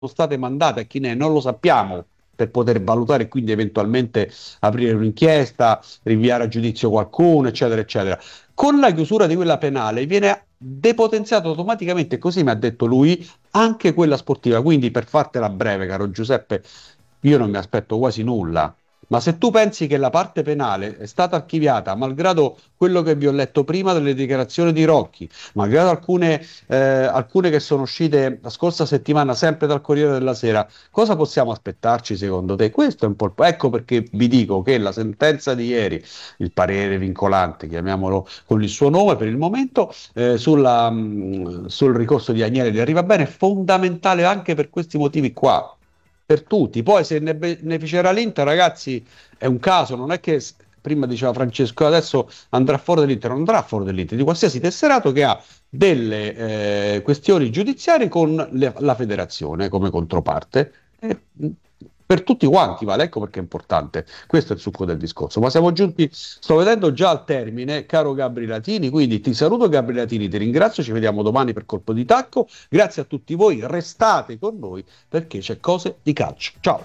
state mandate a chi ne è, non lo sappiamo, per poter valutare e quindi eventualmente aprire un'inchiesta, rinviare a giudizio qualcuno, eccetera, eccetera. Con la chiusura di quella penale viene depotenziato automaticamente, così mi ha detto lui, anche quella sportiva. Quindi, per fartela breve, caro Giuseppe, io non mi aspetto quasi nulla. Ma se tu pensi che la parte penale è stata archiviata, malgrado quello che vi ho letto prima delle dichiarazioni di Rocchi, malgrado alcune che sono uscite la scorsa settimana sempre dal Corriere della Sera, cosa possiamo aspettarci secondo te? Questo è un po' ecco perché vi dico che la sentenza di ieri, il parere vincolante, chiamiamolo con il suo nome per il momento, sul ricorso di Agnelli di Arrivabene è fondamentale anche per questi motivi qua, per tutti. Poi se ne beneficerà l'Inter, ragazzi, è un caso, non è che prima diceva Francesco, adesso andrà fuori dall'Inter, non andrà fuori dall'Inter, di qualsiasi tesserato che ha delle questioni giudiziarie con la federazione come controparte. Per tutti quanti vale, ecco perché è importante. Questo è il succo del discorso. Ma siamo giunti, sto vedendo già al termine, caro Gabri Latini, quindi ti saluto Gabri Latini, ti ringrazio, ci vediamo domani per Colpo di Tacco. Grazie a tutti voi, restate con noi perché c'è cose di calcio. Ciao.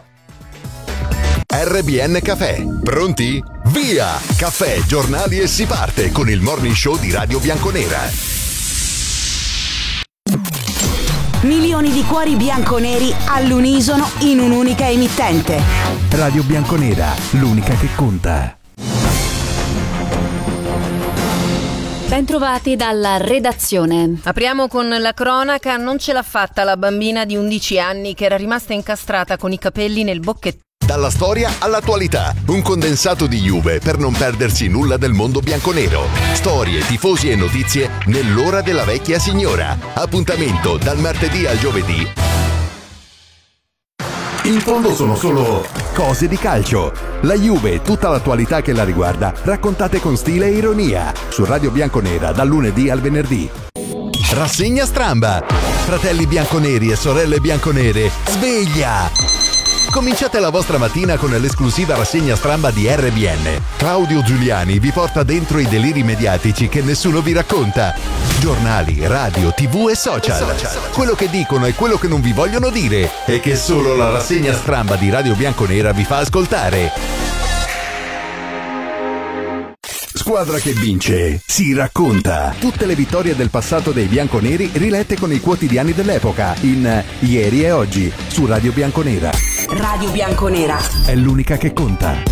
RBN Caffè, pronti? Via! Caffè, giornali e si parte con il morning show di Radio Bianconera. Milioni di cuori bianconeri all'unisono in un'unica emittente. Radio Bianconera, l'unica che conta. Bentrovati dalla redazione. Apriamo con la cronaca. Non ce l'ha fatta la bambina di 11 anni che era rimasta incastrata con i capelli nel bocchettino. Dalla storia all'attualità, un condensato di Juve per non perdersi nulla del mondo bianconero. Storie, tifosi e notizie nell'ora della vecchia signora. Appuntamento dal martedì al giovedì. In fondo sono solo cose di calcio. La Juve e tutta l'attualità che la riguarda, raccontate con stile e ironia. Su Radio Bianconera dal lunedì al venerdì. Rassegna stramba. Fratelli bianconeri e sorelle bianconere, sveglia! Cominciate la vostra mattina con l'esclusiva rassegna stramba di RBN. Claudio Giuliani vi porta dentro i deliri mediatici che nessuno vi racconta. Giornali, radio, TV e social. Quello che dicono e quello che non vi vogliono dire e che solo la rassegna stramba di Radio Bianconera vi fa ascoltare. Squadra che vince si racconta. Tutte le vittorie del passato dei bianconeri rilette con i quotidiani dell'epoca in Ieri e Oggi su Radio Bianconera. Radio Bianconera è l'unica che conta.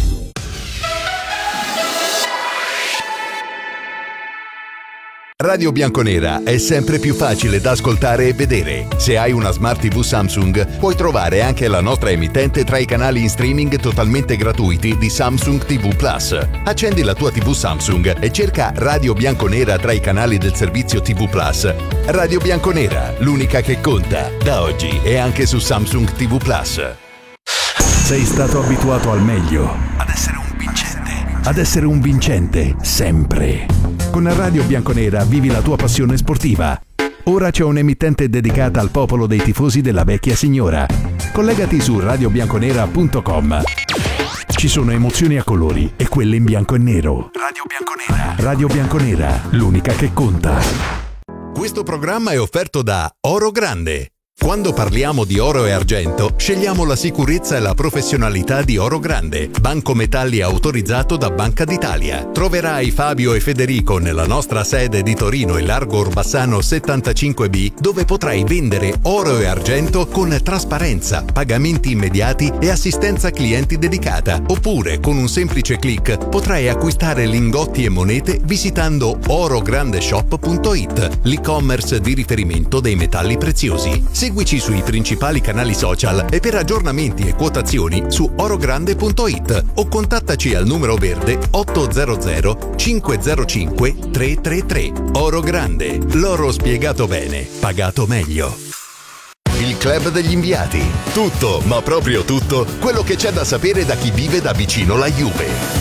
Radio Bianconera è sempre più facile da ascoltare e vedere. Se hai una Smart TV Samsung, puoi trovare anche la nostra emittente tra i canali in streaming totalmente gratuiti di Samsung TV Plus. Accendi la tua TV Samsung e cerca Radio Bianconera tra i canali del servizio TV Plus. Radio Bianconera, l'unica che conta, da oggi e anche su Samsung TV Plus. Sei stato abituato al meglio, ad essere un vincente, sempre. Con Radio Bianconera vivi la tua passione sportiva. Ora c'è un'emittente dedicata al popolo dei tifosi della vecchia signora. Collegati su radiobianconera.com. Ci sono emozioni a colori e quelle in bianco e nero. Radio Bianconera. Radio Bianconera, l'unica che conta. Questo programma è offerto da Oro Grande. Quando parliamo di oro e argento, scegliamo la sicurezza e la professionalità di Oro Grande, banco metalli autorizzato da Banca d'Italia. Troverai Fabio e Federico nella nostra sede di Torino in Largo Orbassano 75B, dove potrai vendere oro e argento con trasparenza, pagamenti immediati e assistenza clienti dedicata. Oppure, con un semplice click, potrai acquistare lingotti e monete visitando orograndeshop.it, l'e-commerce di riferimento dei metalli preziosi. Seguici sui principali canali social e per aggiornamenti e quotazioni su orogrande.it o contattaci al numero verde 800 505 333. Oro Grande, l'oro spiegato bene, pagato meglio. Il Club degli Inviati. Tutto, ma proprio tutto, quello che c'è da sapere da chi vive da vicino la Juve.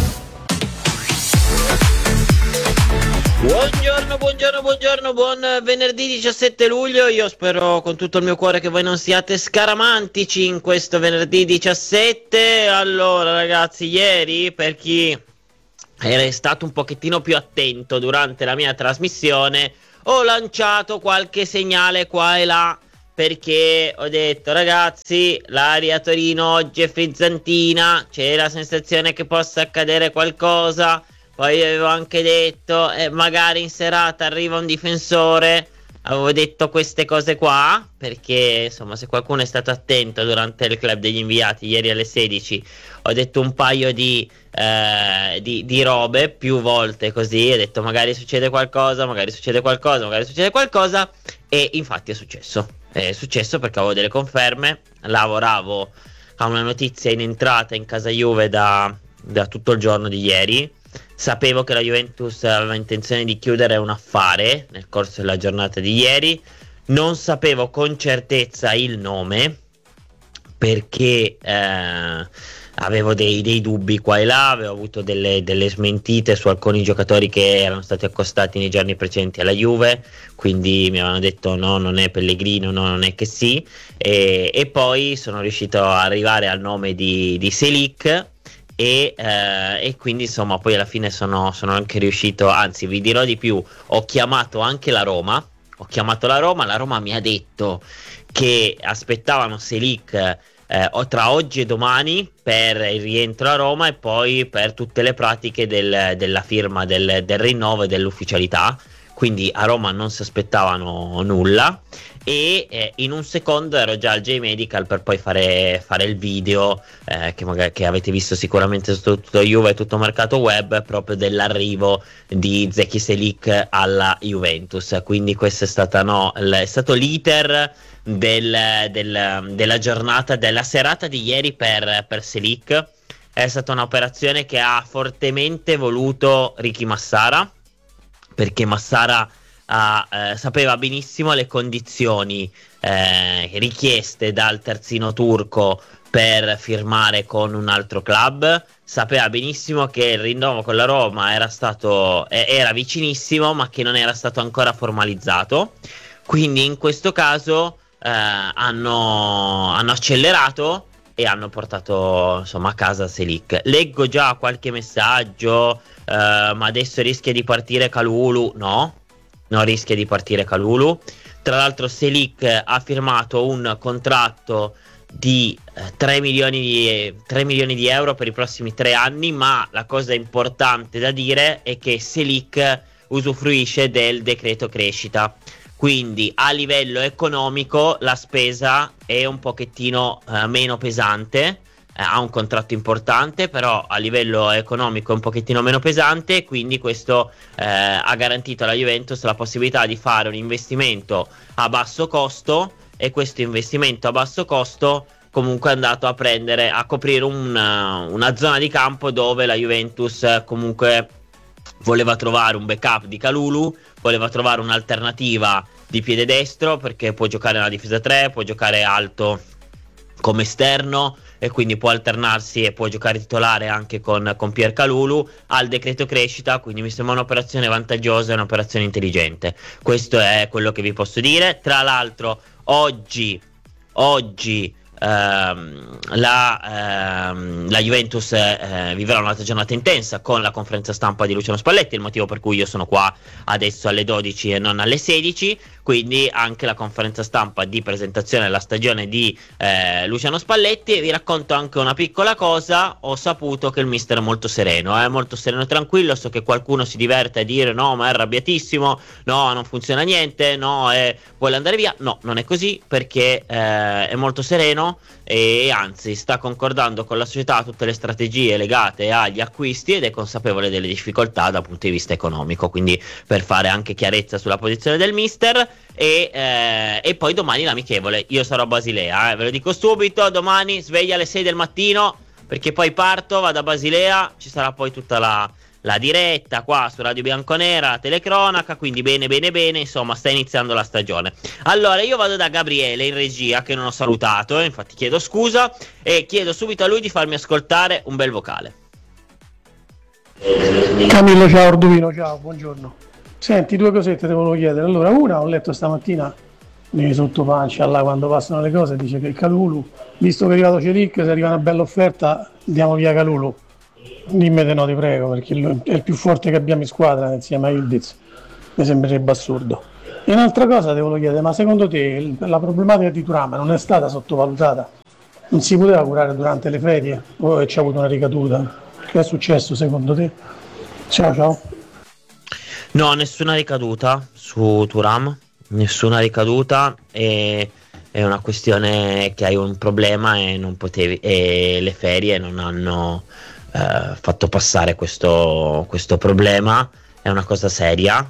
Buongiorno, buon venerdì 17 luglio. Io spero con tutto il mio cuore che voi non siate scaramantici in questo venerdì 17. Allora ragazzi, ieri, per chi era stato un pochettino più attento durante la mia trasmissione, ho lanciato qualche segnale qua e là perché ho detto ragazzi, l'aria a Torino oggi è frizzantina, c'è la sensazione che possa accadere qualcosa. Poi avevo anche detto magari in serata arriva un difensore. Avevo detto queste cose qua perché insomma, se qualcuno è stato attento durante il club degli inviati ieri alle 16, ho detto un paio di robe più volte così. Ho detto magari succede qualcosa, magari succede qualcosa, magari succede qualcosa, e infatti è successo. È successo perché avevo delle conferme. Lavoravo a una notizia in entrata in casa Juve da tutto il giorno di ieri. Sapevo che la Juventus aveva intenzione di chiudere un affare nel corso della giornata di ieri. Non sapevo con certezza il nome perché avevo dei dubbi qua e là. Avevo avuto delle smentite su alcuni giocatori che erano stati accostati nei giorni precedenti alla Juve, quindi mi avevano detto no, non è Pellegrino, no, non è che sì, e poi sono riuscito ad arrivare al nome di Selic. E quindi insomma poi alla fine sono anche riuscito, anzi vi dirò di più, ho chiamato anche la Roma, la Roma mi ha detto che aspettavano Selic tra oggi e domani per il rientro a Roma e poi per tutte le pratiche della firma del rinnovo e dell'ufficialità, quindi a Roma non si aspettavano nulla. E in un secondo ero già al J-Medical per poi fare il video che avete visto sicuramente su tutto Juve e tutto mercato web, proprio dell'arrivo di Zeki Selic alla Juventus. Quindi questo è stato l'iter della giornata, della serata di ieri per Selic. È stata un'operazione che ha fortemente voluto Ricky Massara, perché Massara sapeva benissimo le condizioni richieste dal terzino turco per firmare con un altro club. Sapeva benissimo che il rinnovo con la Roma era vicinissimo, ma che non era stato ancora formalizzato. Quindi in questo caso hanno accelerato e hanno portato insomma a casa Selic. Leggo già qualche messaggio, ma adesso rischia di partire Kalulu. No, non rischia di partire Kalulu. Tra l'altro Selic ha firmato un contratto di 3 milioni di euro per i prossimi 3 anni, ma la cosa importante da dire è che Selic usufruisce del decreto crescita, quindi a livello economico la spesa è un pochettino meno pesante. Ha un contratto importante, però a livello economico è un pochettino meno pesante, quindi questo ha garantito alla Juventus la possibilità di fare un investimento a basso costo, e questo investimento a basso costo comunque è andato a coprire una zona di campo dove la Juventus comunque voleva trovare un backup di Kalulu, voleva trovare un'alternativa di piede destro, perché può giocare nella difesa 3, può giocare alto come esterno e quindi può alternarsi e può giocare titolare anche con Pierre Kalulu. Al decreto crescita, quindi mi sembra un'operazione vantaggiosa e un'operazione intelligente. Questo è quello che vi posso dire. Tra l'altro oggi la Juventus vivrà un'altra giornata intensa con la conferenza stampa di Luciano Spalletti, il motivo per cui io sono qua adesso alle 12 e non alle 16, quindi anche la conferenza stampa di presentazione della stagione di Luciano Spalletti. Vi racconto anche una piccola cosa: ho saputo che il mister è molto sereno e tranquillo. So che qualcuno si diverte a dire no, ma è arrabbiatissimo, no, non funziona niente, no, vuole andare via. No, non è così, perché è molto sereno e anzi sta concordando con la società tutte le strategie legate agli acquisti ed è consapevole delle difficoltà dal punto di vista economico, quindi per fare anche chiarezza sulla posizione del mister. E poi domani l'amichevole, io sarò a Basilea, ve lo dico subito, domani sveglia alle 6 del mattino, perché poi parto, vado a Basilea, ci sarà poi tutta la diretta qua su Radio Bianconera, la telecronaca, quindi bene, insomma sta iniziando la stagione. Allora io vado da Gabriele in regia, che non ho salutato, infatti chiedo scusa, e chiedo subito a lui di farmi ascoltare un bel vocale. Camillo, ciao. Ordovino, ciao, buongiorno. Senti, 2 cosette te volevo chiedere. Allora, una, ho letto stamattina nei sottopancia là quando passano le cose, dice che Kalulu, visto che è arrivato Celic, se arriva una bella offerta diamo via Kalulu. Dimmi te no, ti prego, perché è il più forte che abbiamo in squadra insieme a Ildiz. Mi sembrerebbe assurdo. E un'altra cosa ti volevo chiedere, ma secondo te la problematica di Thuram non è stata sottovalutata? Non si poteva curare durante le ferie o c'è avuto una ricaduta? Che è successo secondo te? Ciao. No, nessuna ricaduta su Thuram, nessuna ricaduta, e è una questione che hai un problema e non potevi, e le ferie non hanno fatto passare questo problema. È una cosa seria,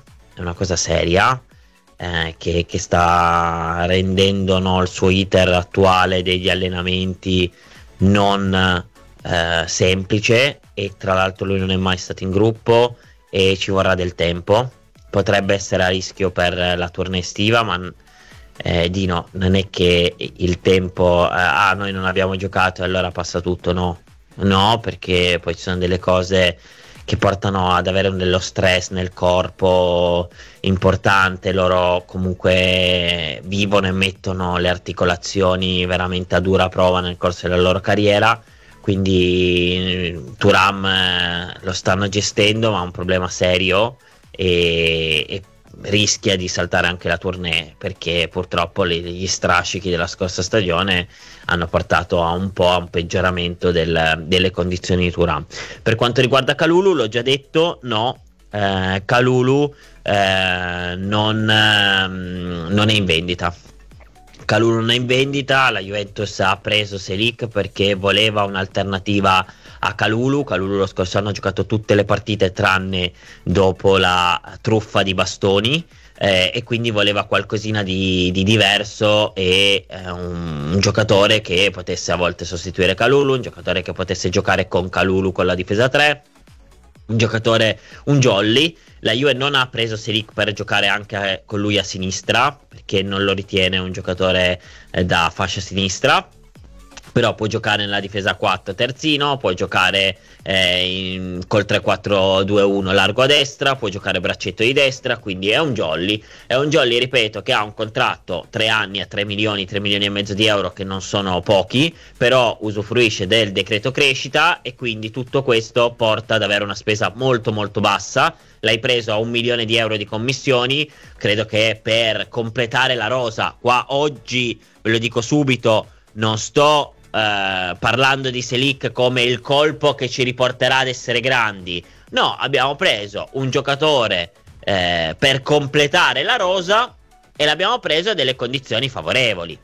che sta rendendo, no, il suo iter attuale degli allenamenti non semplice, e tra l'altro lui non è mai stato in gruppo e ci vorrà del tempo. Potrebbe essere a rischio per la tournée estiva, ma Dino, non è che il tempo noi non abbiamo giocato e allora passa tutto, no, perché poi ci sono delle cose che portano ad avere dello stress nel corpo importante. Loro comunque vivono e mettono le articolazioni veramente a dura prova nel corso della loro carriera, quindi Thuram lo stanno gestendo, ma ha un problema serio e rischia di saltare anche la tournée, perché purtroppo gli strascichi della scorsa stagione hanno portato a un peggioramento delle condizioni di Thuram. Per quanto riguarda Kalulu, l'ho già detto, no, Kalulu non è in vendita. Kalulu non è in vendita. La Juventus ha preso Selic perché voleva un'alternativa a Kalulu. Kalulu lo scorso anno ha giocato tutte le partite tranne dopo la truffa di Bastoni, e quindi voleva qualcosina di diverso, e un giocatore che potesse a volte sostituire Kalulu, un giocatore che potesse giocare con Kalulu con la difesa 3, un jolly. La Juve non ha preso Selic per giocare anche con lui a sinistra, perché non lo ritiene un giocatore da fascia sinistra, però può giocare nella difesa 4 terzino, può giocare col 3-4-2-1 largo a destra, può giocare braccetto di destra, quindi è un jolly, ripeto, che ha un contratto 3 anni a 3 milioni e mezzo di euro, che non sono pochi, però usufruisce del decreto crescita, e quindi tutto questo porta ad avere una spesa molto molto bassa. L'hai preso a 1 milione di euro di commissioni. Credo che per completare la rosa, qua oggi ve lo dico subito, non sto parlando di Selic come il colpo che ci riporterà ad essere grandi. No, abbiamo preso un giocatore per completare la rosa, e l'abbiamo preso a delle condizioni favorevoli,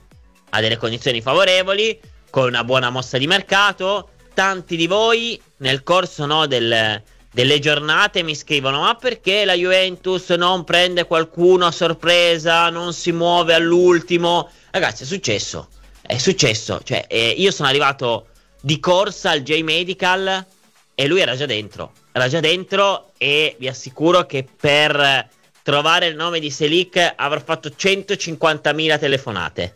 con una buona mossa di mercato. Tanti di voi nel corso delle giornate mi scrivono: ma perché la Juventus non prende qualcuno a sorpresa, non si muove all'ultimo? Ragazzi, è successo, cioè io sono arrivato di corsa al J-Medical e lui era già dentro, e vi assicuro che per trovare il nome di Selic avrò fatto 150.000 telefonate,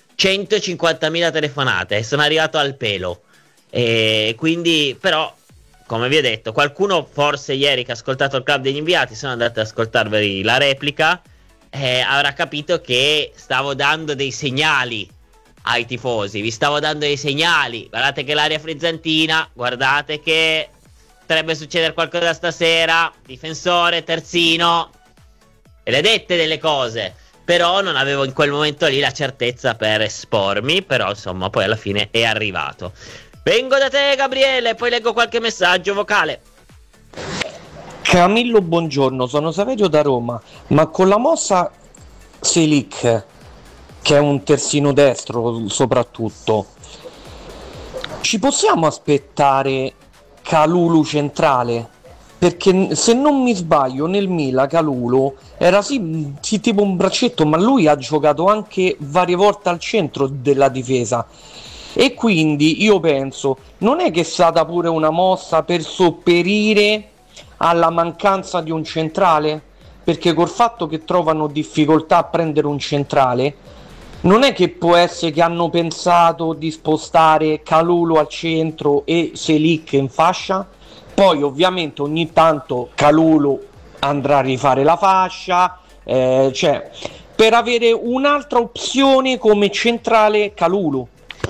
e sono arrivato al pelo, e quindi, però, come vi ho detto, qualcuno forse ieri che ha ascoltato il Club degli Inviati, sono andato ad ascoltarvi la replica, avrà capito che stavo dando dei segnali ai tifosi, vi stavo dando dei segnali. Guardate che l'area frizzantina, guardate che potrebbe succedere qualcosa stasera, difensore, terzino, e le dette delle cose, però non avevo in quel momento lì la certezza per espormi, però insomma poi alla fine è arrivato. Vengo da te, Gabriele, poi leggo qualche messaggio vocale. Camillo, buongiorno, sono Saverio da Roma, ma con la mossa Selic, che è un terzino destro soprattutto, ci possiamo aspettare Kalulu centrale? Perché se non mi sbaglio nel Milan Kalulu era sì tipo un braccetto, ma lui ha giocato anche varie volte al centro della difesa, e quindi io penso, non è che è stata pure una mossa per sopperire alla mancanza di un centrale? Perché col fatto che trovano difficoltà a prendere un centrale, non è che può essere che hanno pensato di spostare Kalulu al centro e Selic in fascia? Poi ovviamente ogni tanto Kalulu andrà a rifare la fascia, cioè per avere un'altra opzione come centrale Kalulu.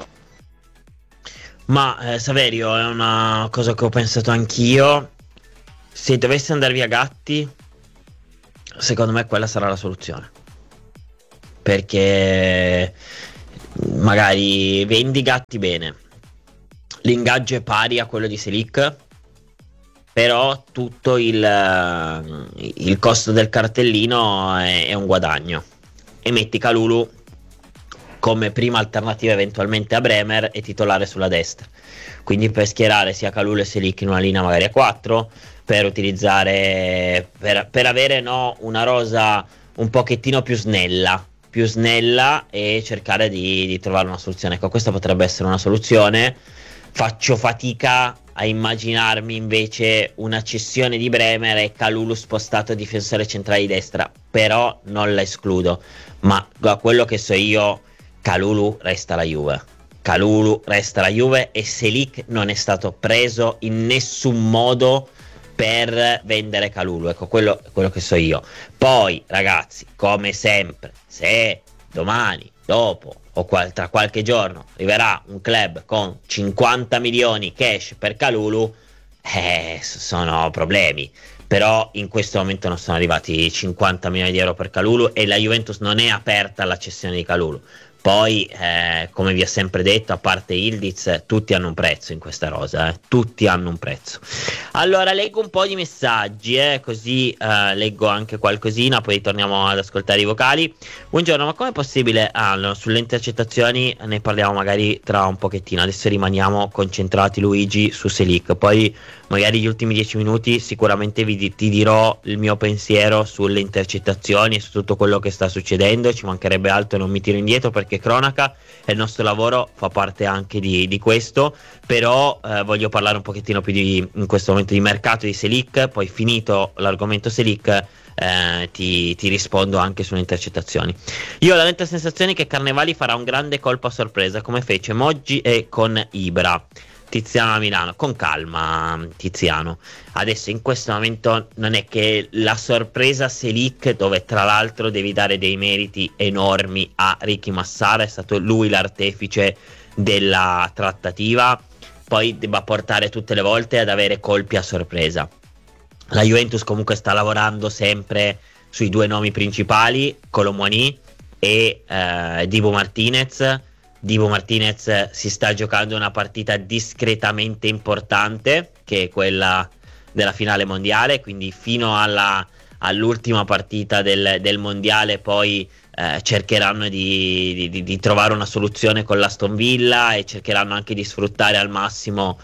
Ma Saverio, è una cosa che ho pensato anch'io. Se dovesse andare via Gatti, secondo me quella sarà la soluzione. perché magari vendi Gatti bene, l'ingaggio è pari a quello di Selic, però tutto il costo del cartellino è un guadagno, e metti Kalulu come prima alternativa eventualmente a Bremer e titolare sulla destra, quindi per schierare sia Kalulu e Selic in una linea magari a 4, per utilizzare per avere una rosa un pochettino più snella e cercare di trovare una soluzione. Ecco, questa potrebbe essere una soluzione. Faccio fatica a immaginarmi invece una cessione di Bremer e Kalulu spostato a difensore centrale di destra, però non la escludo. Ma da quello che so io, Kalulu resta alla Juve e Selic non è stato preso in nessun modo per vendere Kalulu. Ecco, quello che so io. Poi ragazzi, come sempre, se domani, dopo o tra qualche giorno arriverà un club con 50 milioni cash per Kalulu, sono problemi. Però in questo momento non sono arrivati 50 milioni di euro per Kalulu e la Juventus non è aperta alla cessione di Kalulu. Poi, come vi ho sempre detto, a parte Ildiz, tutti hanno un prezzo in questa rosa, tutti hanno un prezzo. Allora, leggo un po' di messaggi, così leggo anche qualcosina, poi torniamo ad ascoltare i vocali. Buongiorno, ma com'è possibile? Sulle intercettazioni ne parliamo magari tra un pochettino, adesso rimaniamo concentrati, Luigi, su Selic, poi magari gli ultimi 10 minuti sicuramente ti dirò il mio pensiero sulle intercettazioni e su tutto quello che sta succedendo, ci mancherebbe altro, non mi tiro indietro perché cronaca e il nostro lavoro fa parte anche di questo, però voglio parlare un pochettino più in questo momento di mercato di Selic, poi finito l'argomento Selic ti rispondo anche sulle intercettazioni. Io ho la netta sensazione che Carnevali farà un grande colpo a sorpresa come fece Moggi e con Ibra. Tiziano a Milano, con calma Tiziano, adesso in questo momento non è che la sorpresa Selic, dove tra l'altro devi dare dei meriti enormi a Ricky Massara, è stato lui l'artefice della trattativa, poi debba portare tutte le volte ad avere colpi a sorpresa. La Juventus comunque sta lavorando sempre sui due nomi principali, Kolo Muani e Dibu Martinez. Dibu Martinez si sta giocando una partita discretamente importante, che è quella della finale mondiale, quindi fino all'ultima partita del mondiale poi cercheranno di trovare una soluzione con l'Aston Villa e cercheranno anche di sfruttare al massimo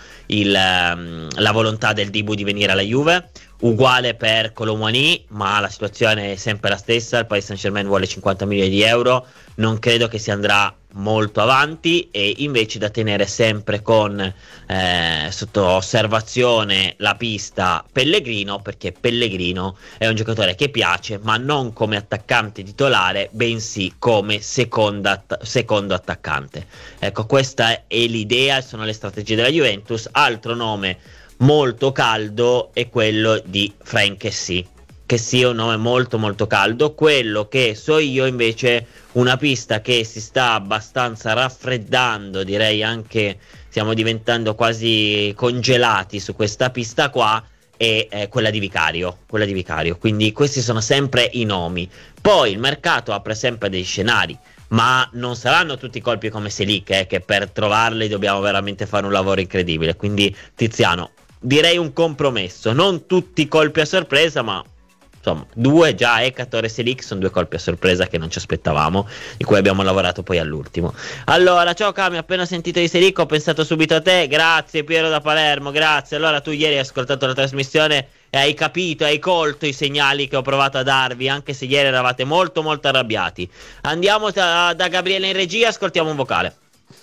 la volontà del Dibu di venire alla Juve. Uguale per Kolo Muani, ma la situazione è sempre la stessa, il Paris Saint-Germain vuole 50 milioni di euro, non credo che si andrà molto avanti, e invece da tenere sempre con sotto osservazione la pista Pellegrino, perché Pellegrino è un giocatore che piace, ma non come attaccante titolare, bensì come secondo attaccante. Ecco, questa è l'idea e sono le strategie della Juventus. Altro nome molto caldo è quello di Frank Kessie. Kessie è un nome molto molto caldo. Quello che so io invece, una pista che si sta abbastanza raffreddando, direi anche stiamo diventando quasi congelati su questa pista qua, è quella di Vicario, quindi questi sono sempre i nomi. Poi il mercato apre sempre dei scenari, ma non saranno tutti colpi come Selic, che per trovarli dobbiamo veramente fare un lavoro incredibile. Quindi Tiziano, direi un compromesso, non tutti colpi a sorpresa, ma insomma 2 già, Ekator e Selic sono 2 colpi a sorpresa che non ci aspettavamo, di cui abbiamo lavorato poi all'ultimo. Allora, ciao Cami, appena sentito di Selic ho pensato subito a te, grazie Piero da Palermo, grazie. Allora tu ieri hai ascoltato la trasmissione e hai capito, hai colto i segnali che ho provato a darvi, anche se ieri eravate molto molto arrabbiati. Andiamo da Gabriele in regia, ascoltiamo un vocale.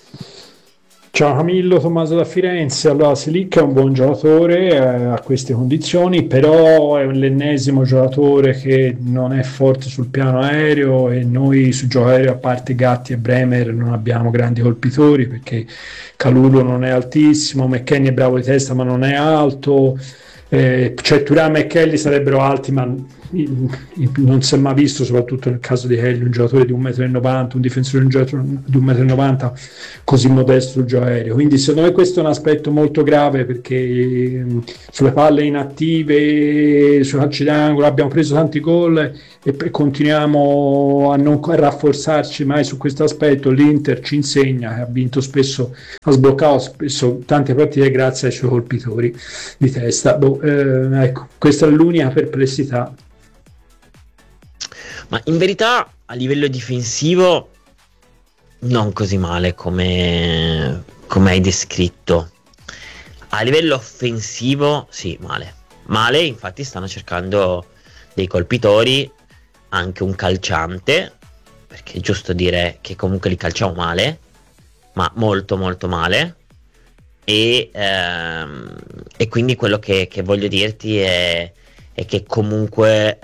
Ciao Camillo, Tommaso da Firenze. Allora, Selic è un buon giocatore a queste condizioni, però è l'ennesimo giocatore che non è forte sul piano aereo, e noi sul gioco aereo, a parte Gatti e Bremer, non abbiamo grandi colpitori, perché Kalulu non è altissimo, McKennie è bravo di testa ma non è alto, cioè Thuram e Kelly sarebbero alti ma non si è mai visto, soprattutto nel caso di Kelly, un giocatore di 1,90 m, un difensore di 1,90 m così modesto sul gioco aereo. Quindi secondo me questo è un aspetto molto grave, perché sulle palle inattive, sui calci d'angolo abbiamo preso tanti gol e continuiamo a non rafforzarci mai su questo aspetto. L'Inter ci insegna, ha vinto spesso, ha sbloccato spesso tante partite grazie ai suoi colpitori di testa. Ecco, questa è l'unica perplessità. Ma in verità a livello difensivo non così male come hai descritto. A livello offensivo sì, male, infatti stanno cercando dei colpitori, anche un calciante, perché è giusto dire che comunque li calciamo male, ma molto molto male. E quindi quello che voglio dirti è che comunque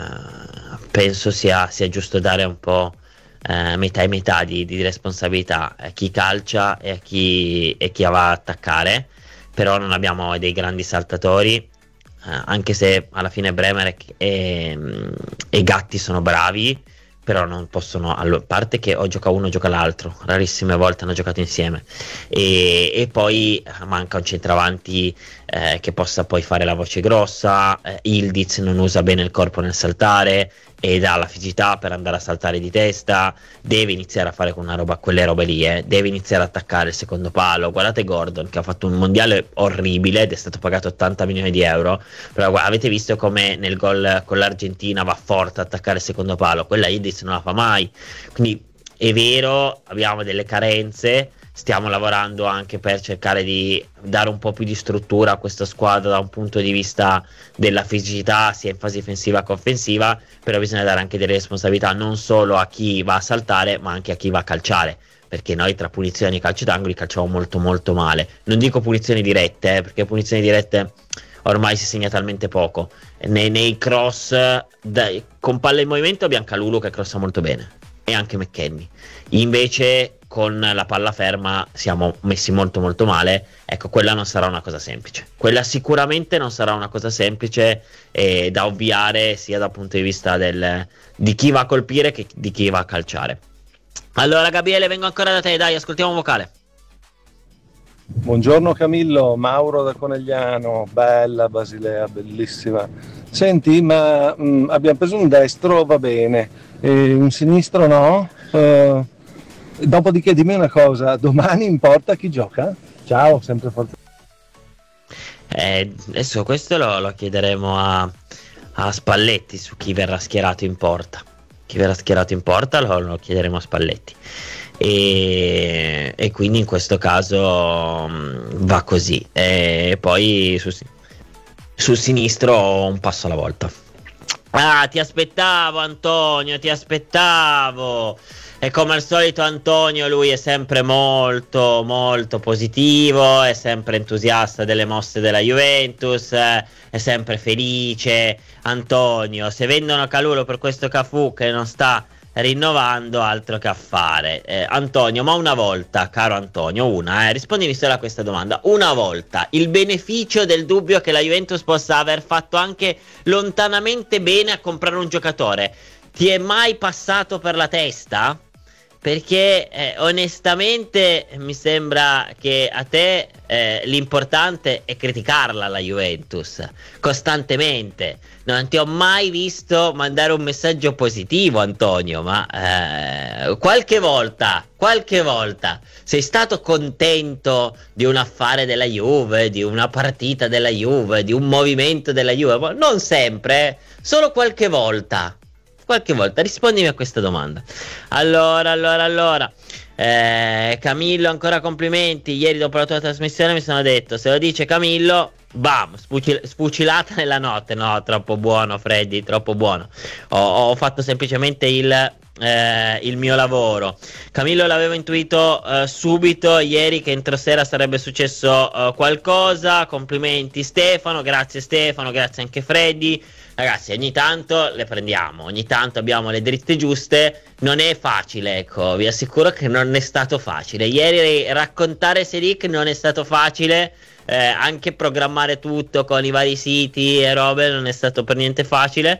penso sia giusto dare un po' metà e metà di responsabilità a chi calcia e a chi va a attaccare. Però non abbiamo dei grandi saltatori, anche se alla fine Bremer e Gatti sono bravi, però non possono, a parte che o gioca uno o gioca l'altro, rarissime volte hanno giocato insieme, e poi manca un centravanti che possa poi fare la voce grossa. Ildiz non usa bene il corpo nel saltare ed ha la fisicità per andare a saltare di testa, deve iniziare a fare quelle robe lì, deve iniziare a attaccare il secondo palo. Guardate Gordon che ha fatto un mondiale orribile ed è stato pagato 80 milioni di euro, però avete visto come nel gol con l'Argentina va forte a attaccare il secondo palo, quella Ildiz non la fa mai. Quindi è vero, abbiamo delle carenze, stiamo lavorando anche per cercare di dare un po' più di struttura a questa squadra da un punto di vista della fisicità, sia in fase difensiva che offensiva, però bisogna dare anche delle responsabilità non solo a chi va a saltare ma anche a chi va a calciare, perché noi tra punizioni e calci d'angoli calciamo molto molto male. Non dico punizioni dirette, perché punizioni dirette ormai si segna talmente poco. Nei cross con palla in movimento abbiamo Kalulu che crossa molto bene, e anche McKennie. Invece con la palla ferma siamo messi molto molto male. Ecco, quella non sarà una cosa semplice, quella sicuramente non sarà una cosa semplice da ovviare, sia dal punto di vista di chi va a colpire che di chi va a calciare. Allora Gabriele, vengo ancora da te, dai, ascoltiamo un vocale. Buongiorno Camillo, Mauro da Conegliano. Bella Basilea, bellissima. Senti, ma abbiamo preso un destro, va bene, un sinistro no? Dopodiché dimmi una cosa, domani in porta chi gioca? Ciao, sempre forte. Adesso questo lo chiederemo a Spalletti, su chi verrà schierato in porta. Chi verrà schierato in porta lo chiederemo a Spalletti. E quindi in questo caso va così. E poi sul sinistro un passo alla volta. Ti aspettavo Antonio, ti aspettavo. E come al solito Antonio, lui è sempre molto molto positivo, è sempre entusiasta delle mosse della Juventus, è sempre felice. Antonio, se vendono Kalulu per questo Cafu che non sta rinnovando, altro che affare. Antonio, ma una volta, caro Antonio, rispondimi solo a questa domanda. Una volta, il beneficio del dubbio che la Juventus possa aver fatto anche lontanamente bene a comprare un giocatore, ti è mai passato per la testa? Perché onestamente mi sembra che a te l'importante è criticarla la Juventus costantemente. Non ti ho mai visto mandare un messaggio positivo, Antonio, ma qualche volta sei stato contento di un affare della Juve, di una partita della Juve, di un movimento della Juve? Non sempre, solo qualche volta. Rispondimi a questa domanda. Allora, Camillo, ancora complimenti. Ieri dopo la tua trasmissione mi sono detto, se lo dice Camillo, bam, sfucilata nella notte. No, troppo buono Freddy, troppo buono. Ho fatto semplicemente il mio lavoro. Camillo l'avevo intuito subito ieri che entro sera sarebbe successo qualcosa. Complimenti Stefano, grazie anche Freddy. Ragazzi, ogni tanto le prendiamo, ogni tanto abbiamo le dritte giuste. Non è facile, ecco, vi assicuro che non è stato facile. Ieri raccontare Selic non è stato facile, anche programmare tutto con i vari siti e robe non è stato per niente facile,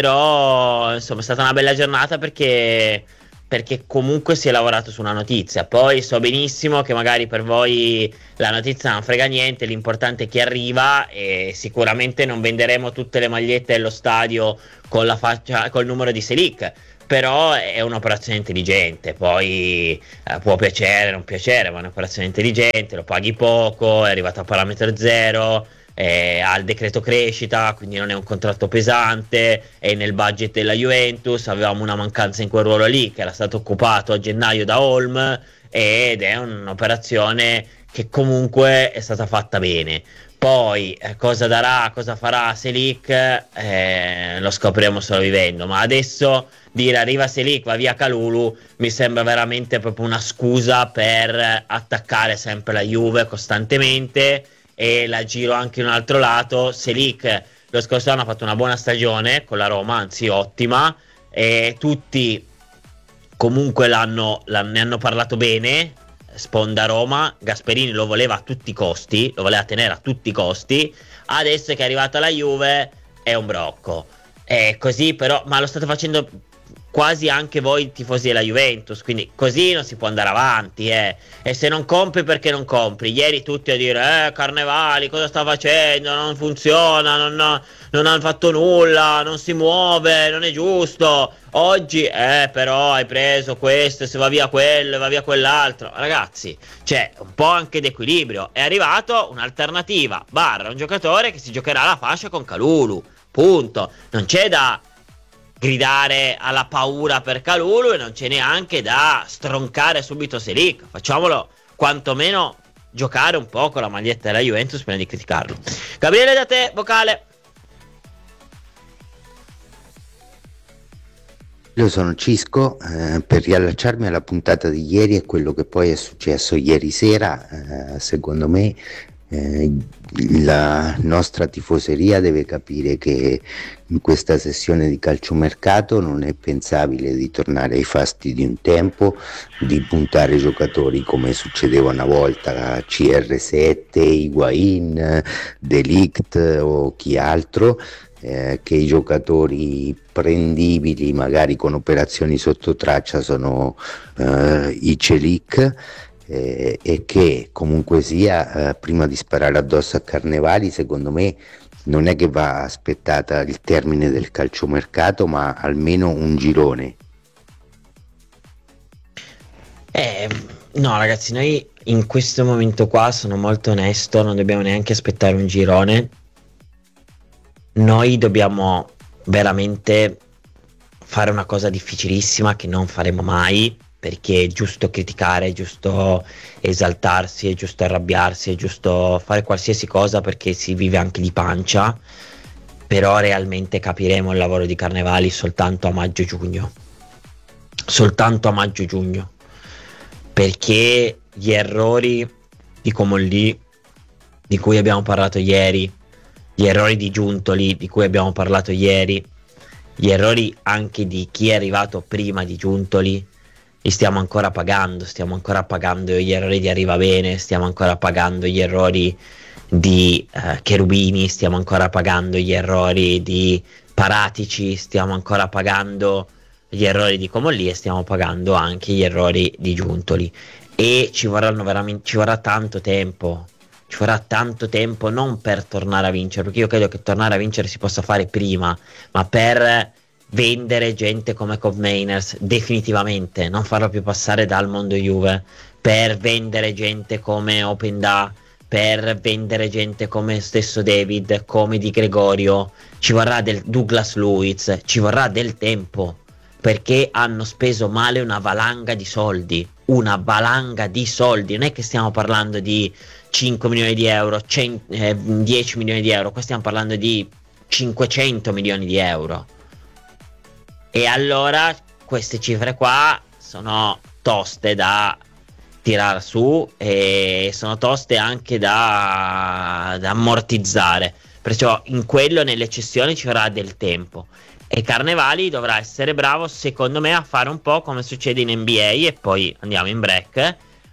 però insomma è stata una bella giornata perché comunque si è lavorato su una notizia. Poi so benissimo che magari per voi la notizia non frega niente, l'importante è chi arriva, e sicuramente non venderemo tutte le magliette dello stadio con la faccia, col numero di Selic, però è un'operazione intelligente. Poi può piacere, non piacere, ma è un'operazione intelligente, lo paghi poco, è arrivato a parametro zero, ha il decreto crescita, quindi non è un contratto pesante, è nel budget della Juventus. Avevamo una mancanza in quel ruolo lì che era stato occupato a gennaio da Holm, ed è un'operazione che comunque è stata fatta bene. Poi cosa darà, cosa farà Selic, lo scopriremo solo vivendo, ma adesso dire arriva Selic, va via Kalulu, mi sembra veramente proprio una scusa per attaccare sempre la Juve costantemente. E la giro anche in un altro lato: Selic lo scorso anno ha fatto una buona stagione con la Roma, anzi ottima, e tutti comunque ne hanno parlato bene. Sponda Roma, Gasperini lo voleva a tutti i costi, lo voleva tenere a tutti i costi. Adesso che è arrivata la Juve è un brocco, è così, però, ma lo state facendo quasi anche voi tifosi della Juventus, quindi così non si può andare avanti, e se non compri, perché non compri? Ieri tutti a dire Carnevali cosa sta facendo, non funziona, non ha fatto nulla, non si muove, non è giusto. Oggi però hai preso questo, se va via quello, va via quell'altro. Ragazzi, c'è un po' anche d'equilibrio. È arrivato un'alternativa barra un giocatore che si giocherà la fascia con Kalulu, punto. Non c'è da gridare alla paura per Kalulu, e non c'è neanche da stroncare subito Selic. Facciamolo quantomeno giocare un po' con la maglietta della Juventus prima di criticarlo. Gabriele, da te, vocale. Io sono Cisco, per riallacciarmi alla puntata di ieri e quello che poi è successo ieri sera, secondo me la nostra tifoseria deve capire che in questa sessione di calciomercato non è pensabile di tornare ai fasti di un tempo, di puntare giocatori come succedeva una volta, CR7, Higuain, De Ligt o chi altro, che i giocatori prendibili magari con operazioni sotto traccia sono i Celic, e che comunque sia, prima di sparare addosso a Carnevali, secondo me non è che va aspettata il termine del calciomercato, ma almeno un girone. No ragazzi, noi in questo momento qua, sono molto onesto, non dobbiamo neanche aspettare un girone. Noi dobbiamo veramente fare una cosa difficilissima che non faremo mai, perché è giusto criticare, è giusto esaltarsi, è giusto arrabbiarsi, è giusto fare qualsiasi cosa perché si vive anche di pancia, però realmente capiremo il lavoro di Carnevali soltanto a maggio-giugno, perché gli errori di Comolli, di cui abbiamo parlato ieri, gli errori di Giuntoli di cui abbiamo parlato ieri, gli errori anche di chi è arrivato prima di Giuntoli, li stiamo ancora pagando gli errori di Arrivabene, stiamo ancora pagando gli errori di Cherubini, stiamo ancora pagando gli errori di Paratici, stiamo ancora pagando gli errori di Comolli, e stiamo pagando anche gli errori di Giuntoli, e ci vorrà tanto tempo. Ci vorrà tanto tempo, non per tornare a vincere, perché io credo che tornare a vincere si possa fare prima, ma per vendere gente come Cobb Mainers definitivamente, non farlo più passare dal mondo Juve, per vendere gente come Openda, per vendere gente come stesso David, come Di Gregorio. Ci vorrà del Douglas Luiz, ci vorrà del tempo, perché hanno speso male una valanga di soldi, non è che stiamo parlando di 5 milioni di euro, 10 milioni di euro, qua stiamo parlando di 500 milioni di euro. E allora queste cifre qua sono toste da tirare su, e sono toste anche da ammortizzare, perciò in quello, nelle cessioni, ci vorrà del tempo, e Carnevali dovrà essere bravo, secondo me, a fare un po' come succede in NBA, e poi andiamo in break,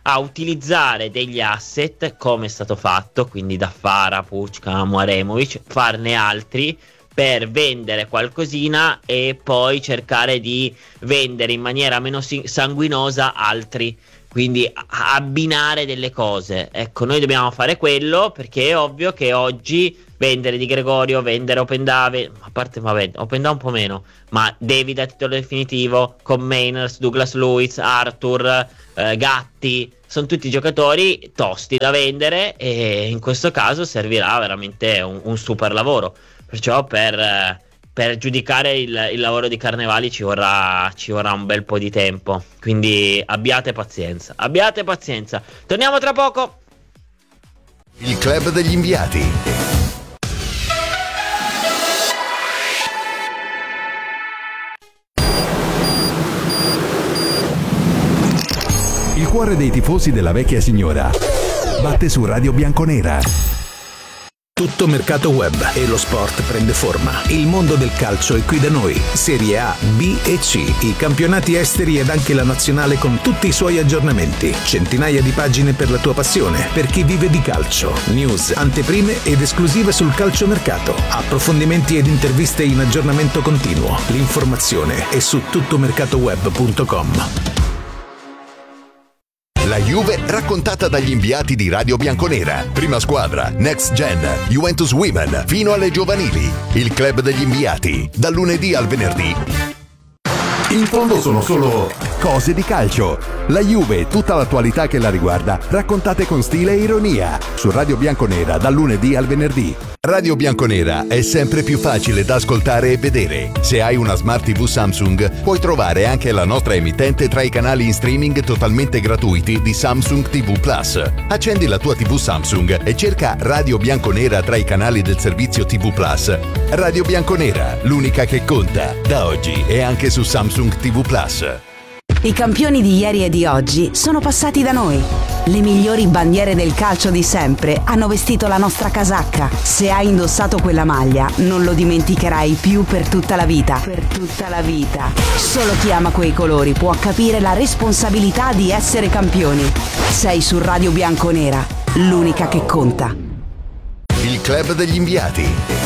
a utilizzare degli asset come è stato fatto, quindi da Fara, Pucca, Muaremovic, farne altri per vendere qualcosina e poi cercare di vendere in maniera meno sanguinosa altri, quindi abbinare delle cose. Ecco, noi dobbiamo fare quello, perché è ovvio che oggi vendere Di Gregorio, vendere Openda, a parte Openda un po' meno, ma David a titolo definitivo, con Mainers, Douglas Luiz, Arthur, Gatti, sono tutti giocatori tosti da vendere, e in questo caso servirà veramente un super lavoro. Perciò per giudicare il lavoro di Carnevali ci vorrà un bel po' di tempo, quindi abbiate pazienza. Torniamo tra poco. Il club degli inviati. Il cuore dei tifosi della vecchia signora batte su Radio Bianconera. Tutto mercato web e lo sport prende forma. Il mondo del calcio è qui da noi. Serie A, B e C, i campionati esteri ed anche la nazionale con tutti i suoi aggiornamenti. Centinaia di pagine per la tua passione, per chi vive di calcio. News, anteprime ed esclusive sul calciomercato. Approfondimenti ed interviste in aggiornamento continuo. L'informazione è su tuttomercatoweb.com. La Juve raccontata dagli inviati di Radio Bianconera. Prima squadra, Next Gen, Juventus Women, fino alle giovanili. Il club degli inviati, dal lunedì al venerdì. In fondo sono solo cose di calcio. La Juve e tutta l'attualità che la riguarda, raccontate con stile e ironia. Su Radio Bianconera, dal lunedì al venerdì. Radio Bianconera è sempre più facile da ascoltare e vedere. Se hai una Smart TV Samsung, puoi trovare anche la nostra emittente tra i canali in streaming totalmente gratuiti di Samsung TV Plus. Accendi la tua TV Samsung e cerca Radio Bianconera tra i canali del servizio TV Plus. Radio Bianconera, l'unica che conta, da oggi e anche su Samsung TV Plus. I campioni di ieri e di oggi sono passati da noi. Le migliori bandiere del calcio di sempre hanno vestito la nostra casacca. Se hai indossato quella maglia, non lo dimenticherai più per tutta la vita. Per tutta la vita. Solo chi ama quei colori può capire la responsabilità di essere campioni. Sei su Radio Bianconera, l'unica che conta. Il club degli inviati.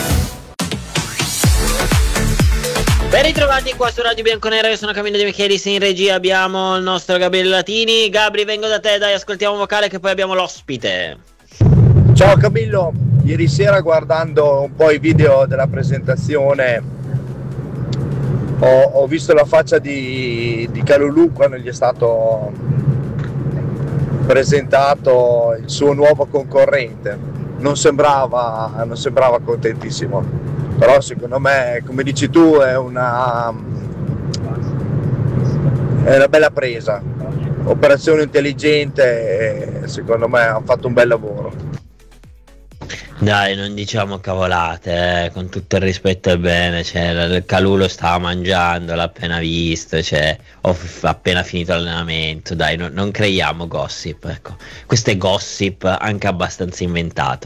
Ben ritrovati qua su Radio Bianconera, io sono Camillo De Michelis, in regia abbiamo il nostro Gabriele Latini. Gabri, vengo da te, dai, ascoltiamo un vocale che poi abbiamo l'ospite. Ciao Camillo, ieri sera guardando un po' i video della presentazione ho visto la faccia di Kalulu quando gli è stato presentato il suo nuovo concorrente. Non sembrava contentissimo. Però secondo me, come dici tu, è una bella presa, operazione intelligente, e secondo me ha fatto un bel lavoro. Dai, non diciamo cavolate, con tutto il rispetto e bene, cioè, il Kalulu lo stava mangiando, l'ha appena visto, cioè, ho appena finito l'allenamento, dai, non creiamo gossip, ecco. Questo è gossip anche abbastanza inventato.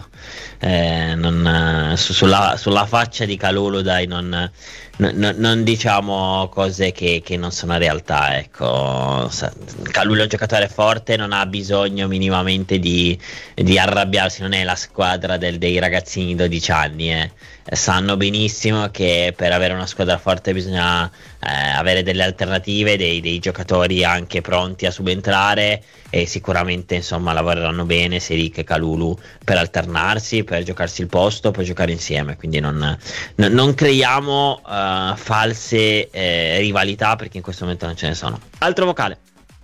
Sulla faccia di Kalulu, dai, non diciamo cose che non sono realtà, ecco. Kalulu è un giocatore forte, non ha bisogno minimamente di arrabbiarsi, non è la squadra dei ragazzini di 12 anni, sanno benissimo che per avere una squadra forte bisogna avere delle alternative, dei giocatori anche pronti a subentrare, e sicuramente insomma lavoreranno bene Selic e Kalulu per alternarsi, per giocarsi il posto, per giocare insieme, quindi non creiamo false rivalità, perché in questo momento non ce ne sono. Altro vocale.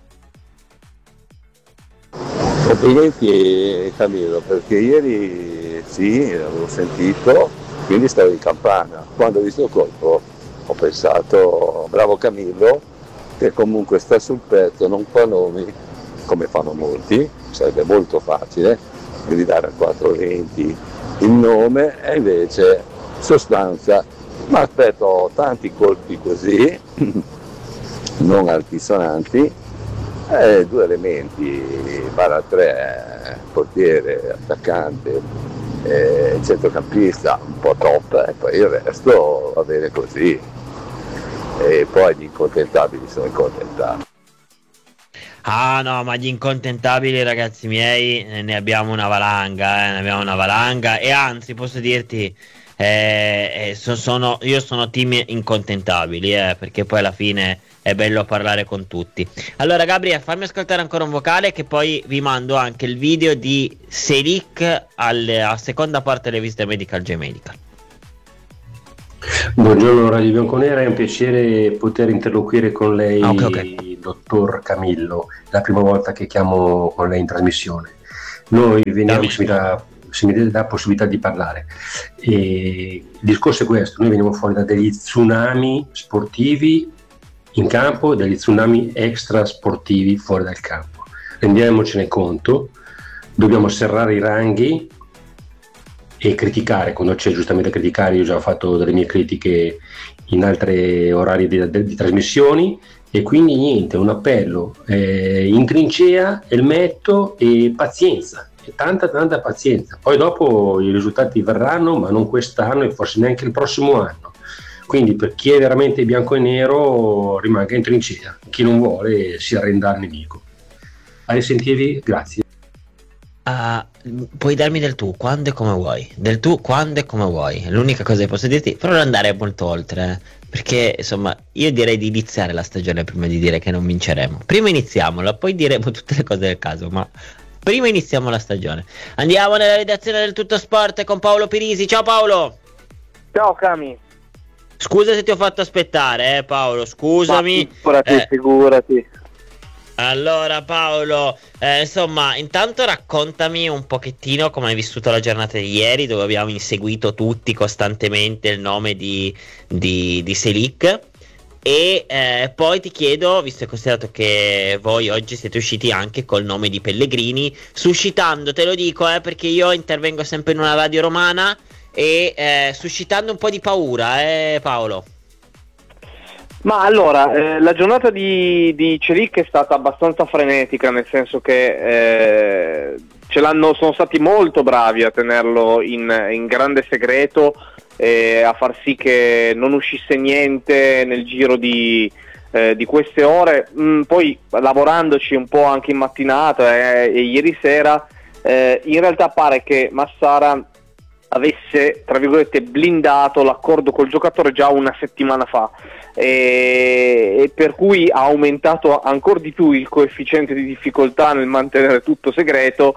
Complimenti Camillo, perché ieri sì, l'avevo sentito, quindi stavo in campana. Quando ho visto il colpo ho pensato, bravo Camillo, che comunque sta sul pezzo, non fa nomi come fanno molti, sarebbe molto facile gridare a 420 il nome, e invece sostanza. Ma aspetto tanti colpi così, non altisonanti, due elementi, /3, portiere, attaccante, centrocampista un po' top, e poi il resto va bene così, e poi gli incontentabili sono incontentati. Ah no, ma gli incontentabili, ragazzi miei, ne abbiamo una valanga, e anzi posso dirti, io sono team incontentabili, perché poi alla fine è bello parlare con tutti. Allora Gabriele, fammi ascoltare ancora un vocale, che poi vi mando anche il video di Selic a seconda parte delle visite Medical J-Medical. Buongiorno Radio Bianconera, è un piacere poter interloquire con lei, okay. Dottor Camillo, è la prima volta che chiamo con lei in trasmissione. Noi veniamo, se mi dà la possibilità di parlare. E il discorso è questo: noi veniamo fuori da degli tsunami sportivi in campo, degli tsunami extra sportivi fuori dal campo. Rendiamocene conto, dobbiamo serrare i ranghi e criticare quando c'è giustamente da criticare. Io ho già fatto delle mie critiche in altri orari di trasmissioni, e quindi niente, un appello, in trincea, elmetto e pazienza, e tanta pazienza. Poi dopo i risultati verranno, ma non quest'anno e forse neanche il prossimo anno. Quindi per chi è veramente bianco e nero rimanga in trincea, chi non vuole si arrenda al nemico. A risentirvi, grazie. Puoi darmi del tu quando e come vuoi, è l'unica cosa che posso dirti, però non andare molto oltre, perché insomma io direi di iniziare la stagione prima di dire che non vinceremo. Prima iniziamola, poi diremo tutte le cose del caso, ma prima iniziamo la stagione. Andiamo nella redazione del Tutto Sport con Paolo Pirisi. Ciao Paolo. Ciao Cami. Scusa se ti ho fatto aspettare, Paolo, scusami. Figurati. Allora Paolo, insomma, intanto raccontami un pochettino come hai vissuto la giornata di ieri, dove abbiamo inseguito tutti costantemente il nome di Selic, e poi ti chiedo, visto e considerato che voi oggi siete usciti anche col nome di Pellegrini, suscitando, te lo dico perché io intervengo sempre in una radio romana, e suscitando un po' di paura, Paolo. Ma allora, la giornata di Celic è stata abbastanza frenetica, nel senso che sono stati molto bravi a tenerlo in grande segreto, a far sì che non uscisse niente nel giro di queste ore. Poi lavorandoci un po' anche in mattinata e ieri sera, in realtà pare che Massara avesse, tra virgolette, blindato l'accordo col giocatore già una settimana fa, e per cui ha aumentato ancora di più il coefficiente di difficoltà nel mantenere tutto segreto,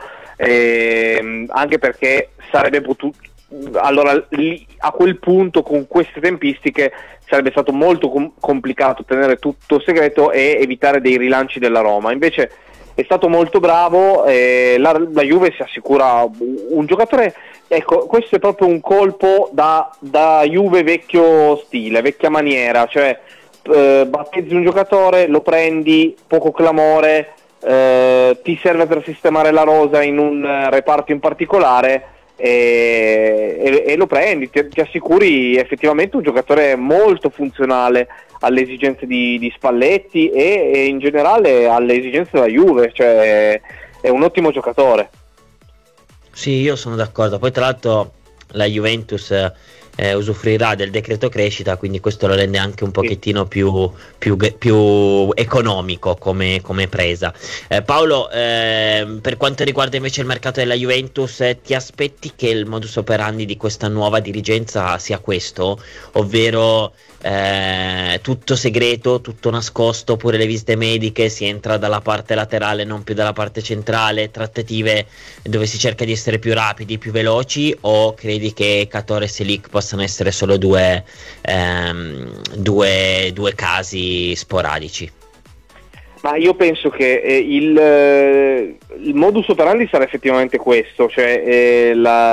anche perché sarebbe potuto, allora lì, a quel punto, con queste tempistiche, sarebbe stato molto complicato tenere tutto segreto e evitare dei rilanci della Roma. Invece è stato molto bravo, la Juve si assicura un giocatore. Ecco, questo è proprio un colpo da Juve vecchio stile, vecchia maniera, cioè battezzi un giocatore, lo prendi, poco clamore, ti serve per sistemare la rosa in un reparto in particolare, e lo prendi, ti assicuri effettivamente un giocatore molto funzionale alle esigenze di Spalletti e in generale alle esigenze della Juve, cioè è un ottimo giocatore. Sì, io sono d'accordo. Poi tra l'altro la Juventus usufruirà del decreto crescita, quindi questo lo rende anche un pochettino più economico come presa. Paolo, per quanto riguarda invece il mercato della Juventus, ti aspetti che il modus operandi di questa nuova dirigenza sia questo, ovvero tutto segreto, tutto nascosto, pure le visite mediche, si entra dalla parte laterale non più dalla parte centrale, trattative dove si cerca di essere più rapidi, più veloci, o credi che Catore e Selic possano essere solo due casi sporadici? Ma io penso che il modus operandi sarà effettivamente questo, cioè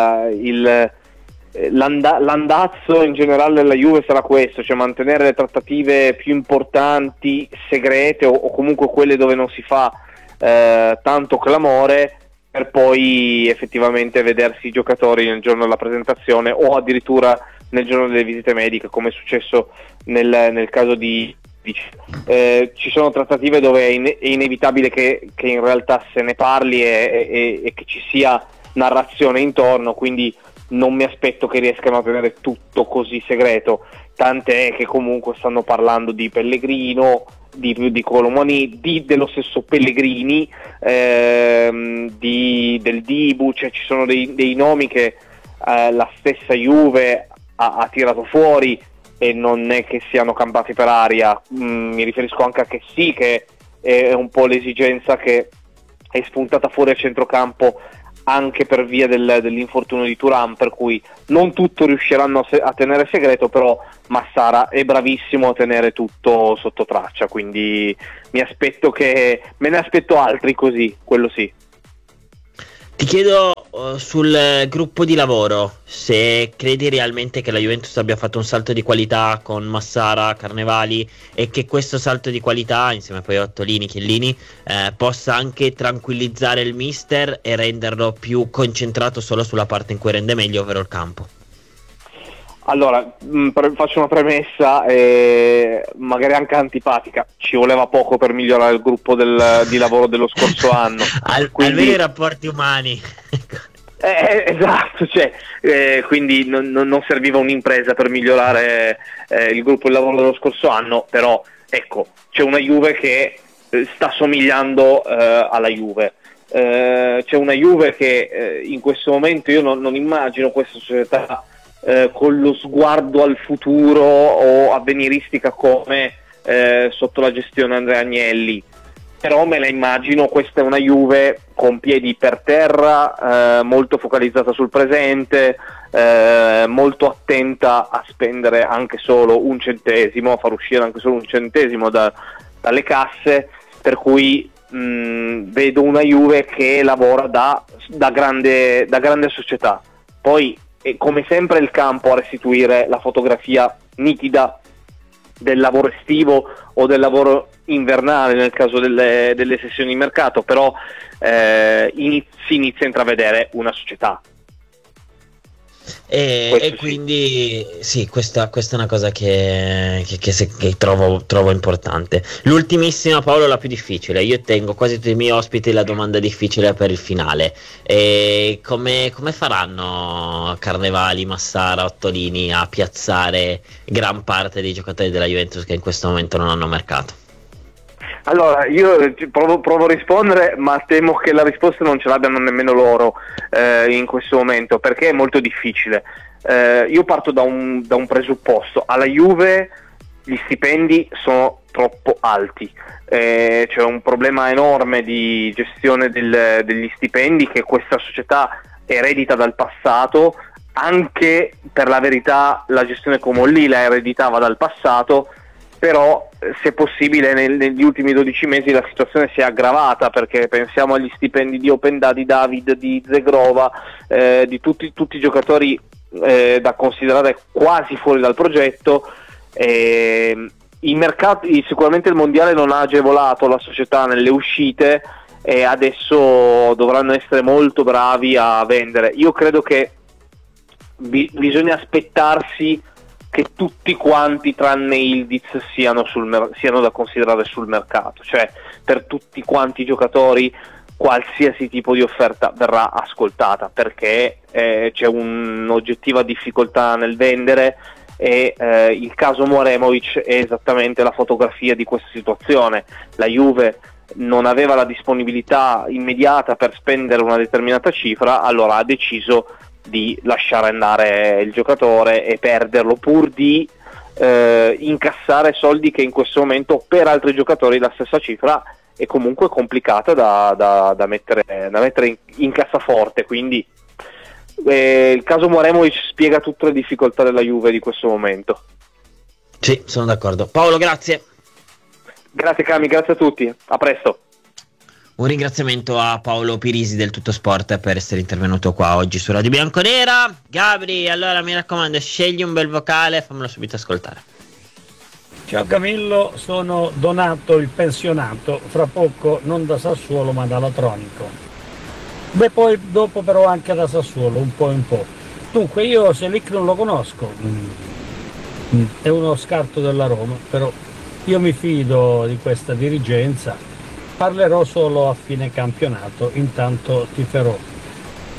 l'andazzo in generale della Juve sarà questo, cioè mantenere le trattative più importanti segrete, o comunque quelle dove non si fa tanto clamore, per poi effettivamente vedersi i giocatori nel giorno della presentazione o addirittura nel giorno delle visite mediche, come è successo nel caso di ci sono trattative dove è inevitabile che in realtà se ne parli e che ci sia narrazione intorno, quindi non mi aspetto che riescano a tenere tutto così segreto. tant'è che comunque stanno parlando di Pellegrino, di Colomani, dello stesso Pellegrini, del Dibu, cioè ci sono dei nomi che la stessa Juve ha tirato fuori e non è che siano campati per aria. Mi riferisco anche a Kessie, che è un po' l'esigenza che è spuntata fuori a centrocampo anche per via dell'infortunio di Thuram, per cui non tutto riusciranno a tenere segreto, però Massara è bravissimo a tenere tutto sotto traccia, quindi me ne aspetto altri così, quello sì. Ti chiedo sul gruppo di lavoro, se credi realmente che la Juventus abbia fatto un salto di qualità con Massara, Carnevali, e che questo salto di qualità, insieme poi a Ottolini, Chiellini, possa anche tranquillizzare il mister e renderlo più concentrato solo sulla parte in cui rende meglio, ovvero il campo. Allora, faccio una premessa, magari anche antipatica. Ci voleva poco per migliorare il gruppo di lavoro dello scorso anno. Almeno i rapporti umani. Esatto, quindi non serviva un'impresa per migliorare il gruppo di lavoro dello scorso anno, però ecco, c'è una Juve che sta somigliando alla Juve. C'è una Juve che in questo momento io non immagino questa società con lo sguardo al futuro o avveniristica come sotto la gestione Andrea Agnelli, però me la immagino. Questa è una Juve con piedi per terra, molto focalizzata sul presente, molto attenta a spendere anche solo un centesimo, a far uscire anche solo un centesimo dalle casse, per cui vedo una Juve che lavora da grande società. Poi come sempre il campo a restituire la fotografia nitida del lavoro estivo o del lavoro invernale nel caso delle sessioni di mercato, però si inizia a intravedere una società. E quindi sì, questa è una cosa che trovo importante. L'ultimissima, Paolo, la più difficile. Io tengo quasi tutti i miei ospiti la domanda difficile per il finale. E come faranno Carnevali, Massara, Ottolini a piazzare gran parte dei giocatori della Juventus che in questo momento non hanno mercato? Allora, io provo a rispondere, ma temo che la risposta non ce l'abbiano nemmeno loro in questo momento, perché è molto difficile. Io parto da un presupposto: alla Juve gli stipendi sono troppo alti, c'è un problema enorme di gestione degli stipendi che questa società eredita dal passato. Anche per la verità la gestione Comolli la ereditava dal passato, però se possibile negli ultimi 12 mesi la situazione si è aggravata, perché pensiamo agli stipendi di Openda, di David, di Zegrova, di tutti i giocatori da considerare quasi fuori dal progetto. I mercati, sicuramente il mondiale non ha agevolato la società nelle uscite e adesso dovranno essere molto bravi a vendere. Io credo che bisogna aspettarsi che tutti quanti tranne Ildiz siano da considerare sul mercato, cioè per tutti quanti i giocatori qualsiasi tipo di offerta verrà ascoltata, perché c'è un'oggettiva difficoltà nel vendere e il caso Moremovic è esattamente la fotografia di questa situazione. La Juve non aveva la disponibilità immediata per spendere una determinata cifra, allora ha deciso di lasciare andare il giocatore e perderlo pur di incassare soldi che in questo momento per altri giocatori la stessa cifra è comunque complicata da mettere in cassaforte. Quindi il caso Moremovic spiega tutte le difficoltà della Juve di questo momento. Sì, sono d'accordo. Paolo, grazie. Grazie Cami, grazie a tutti, a presto. Un ringraziamento a Paolo Pirisi del Tutto Sport per essere intervenuto qua oggi su Radio Bianconera. Gabri, allora mi raccomando, scegli un bel vocale, fammelo subito ascoltare. Ciao Camillo, sono Donato il pensionato, fra poco non da Sassuolo ma da Latronico. Beh, poi dopo però anche da Sassuolo, un po'. Dunque io Selic non lo conosco, è uno scarto della Roma, però io mi fido di questa dirigenza. Parlerò solo a fine campionato, intanto tiferò.